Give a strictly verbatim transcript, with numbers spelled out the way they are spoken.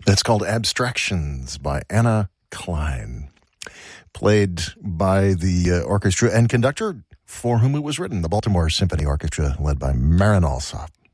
It's called Abstractions by Anna Klein, played by the uh, orchestra and conductor for whom it was written, the Baltimore Symphony Orchestra, led by Marin Alsop.